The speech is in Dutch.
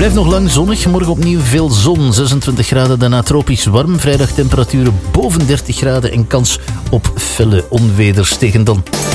Blijft nog lang zonnig, morgen opnieuw veel zon, 26 graden, daarna tropisch warm. Vrijdag temperaturen boven 30 graden en kans op felle onweders tegen dan.